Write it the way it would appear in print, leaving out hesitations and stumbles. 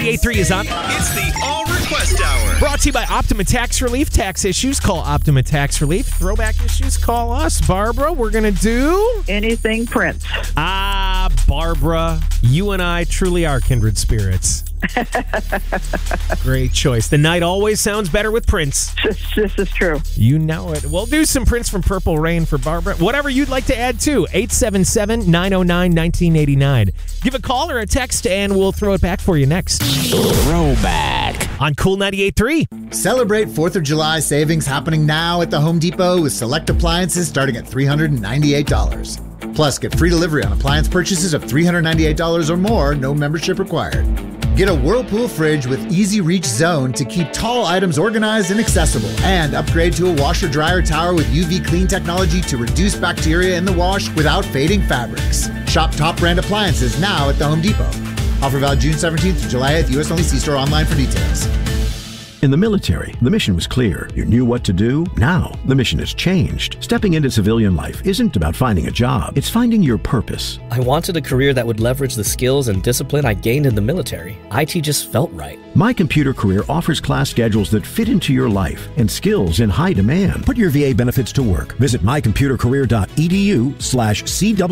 98.3 is on. It's the All Request Hour. Brought to you by Optima Tax Relief. Tax issues, call Optima Tax Relief. Throwback issues, call us. Barbara, we're going to do... Anything Prince. Ah, Barbara, you and I truly are kindred spirits. Great choice. The night always sounds better with Prince. This is true. You know it. We'll do some Prince from Purple Rain for Barbara. Whatever you'd like to add to, 877-909-1989. Give a call or a text, and we'll throw it back for you next. Throwback on Cool 98.3. Celebrate 4th of July savings happening now at the Home Depot with select appliances starting at $398. Plus, get free delivery on appliance purchases of $398 or more, no membership required. Get a Whirlpool fridge with Easy Reach Zone to keep tall items organized and accessible. And upgrade to a washer-dryer tower with UV clean technology to reduce bacteria in the wash without fading fabrics. Shop top brand appliances now at the Home Depot. Offer valid June 17th to July 8th. U.S. only. See store online for details. In the military, the mission was clear. You knew what to do. Now, the mission has changed. Stepping into civilian life isn't about finding a job. It's finding your purpose. I wanted a career that would leverage the skills and discipline I gained in the military. IT just felt right. My Computer Career offers class schedules that fit into your life and skills in high demand. Put your VA benefits to work. Visit mycomputercareer.edu/CW.